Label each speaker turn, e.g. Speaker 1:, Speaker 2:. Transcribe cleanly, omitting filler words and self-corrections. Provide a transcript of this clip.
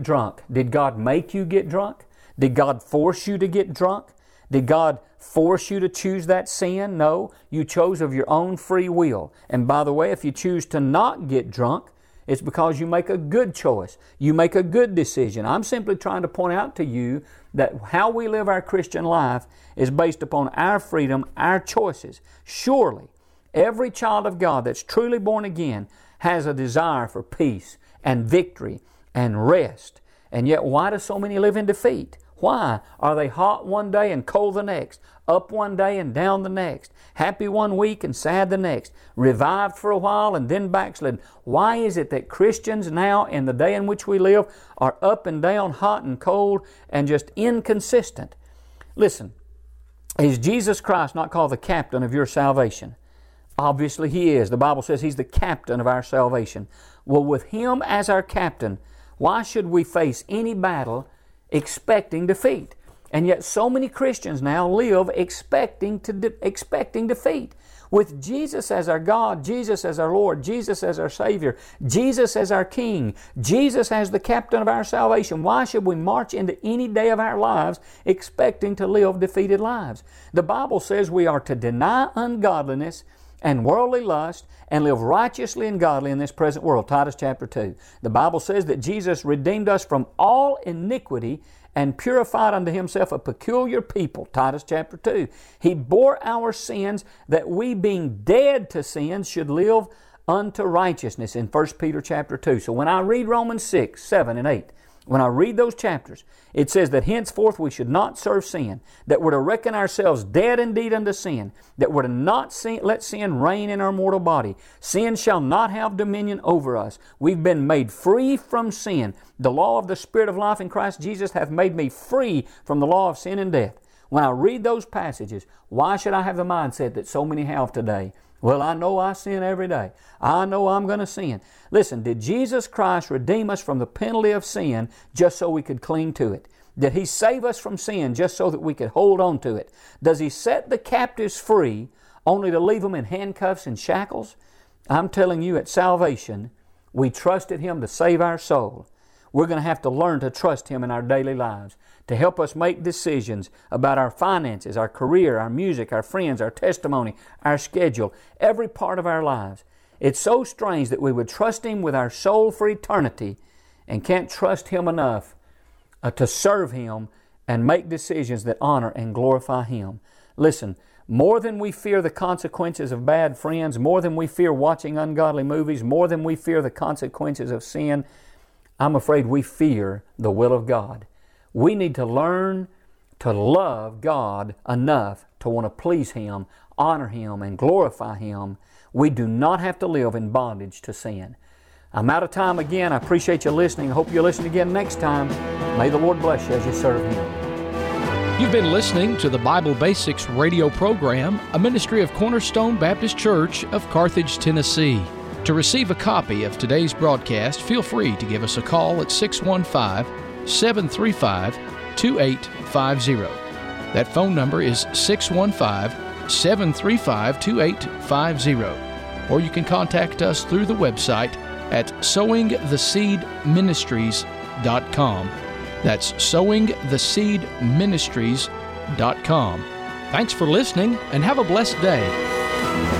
Speaker 1: drunk. Did God make you get drunk? Did God force you to get drunk? Did God force you to choose that sin? No, you chose of your own free will. And by the way, if you choose to not get drunk, it's because you make a good choice. You make a good decision. I'm simply trying to point out to you that how we live our Christian life is based upon our freedom, our choices. Surely, every child of God that's truly born again has a desire for peace and victory and rest. And yet, why do so many live in defeat? Why? Are they hot one day and cold the next? Up one day and down the next? Happy one week and sad the next? Revived for a while and then backslidden? Why is it that Christians now, in the day in which we live, are up and down, hot and cold, and just inconsistent? Listen, is Jesus Christ not called the captain of your salvation? Obviously He is. The Bible says He's the captain of our salvation. Well, with Him as our captain, why should we face any battle expecting defeat? And yet so many Christians now live expecting defeat. With Jesus as our God, Jesus as our Lord, Jesus as our Savior, Jesus as our King, Jesus as the captain of our salvation, why should we march into any day of our lives expecting to live defeated lives? The Bible says we are to deny ungodliness and worldly lust, and live righteously and godly in this present world. Titus chapter 2. The Bible says that Jesus redeemed us from all iniquity and purified unto Himself a peculiar people. Titus chapter 2. He bore our sins that we, being dead to sins, should live unto righteousness in 1 Peter chapter 2. So when I read Romans 6, 7, and 8, when I read those chapters, it says that henceforth we should not serve sin, that we're to reckon ourselves dead indeed unto sin, that we're to not let sin reign in our mortal body. Sin shall not have dominion over us. We've been made free from sin. The law of the Spirit of life in Christ Jesus hath made me free from the law of sin and death. When I read those passages, why should I have the mindset that so many have today? Well, I know I sin every day. I know I'm going to sin. Listen, did Jesus Christ redeem us from the penalty of sin just so we could cling to it? Did He save us from sin just so that we could hold on to it? Does He set the captives free only to leave them in handcuffs and shackles? I'm telling you, at salvation, we trusted Him to save our soul. We're going to have to learn to trust Him in our daily lives to help us make decisions about our finances, our career, our music, our friends, our testimony, our schedule, every part of our lives. It's so strange that we would trust Him with our soul for eternity and can't trust Him enough to serve Him and make decisions that honor and glorify Him. Listen, more than we fear the consequences of bad friends, more than we fear watching ungodly movies, more than we fear the consequences of sin, I'm afraid we fear the will of God. We need to learn to love God enough to want to please Him, honor Him, and glorify Him. We do not have to live in bondage to sin. I'm out of time again. I appreciate you listening. I hope you'll listen again next time. May the Lord bless you as you serve Him.
Speaker 2: You've been listening to the Bible Basics radio program, a ministry of Cornerstone Baptist Church of Carthage, Tennessee. To receive a copy of today's broadcast, feel free to give us a call at 615-735-2850. That phone number is 615-735-2850. Or you can contact us through the website at sowingtheseedministries.com. That's sowingtheseedministries.com. Thanks for listening and have a blessed day.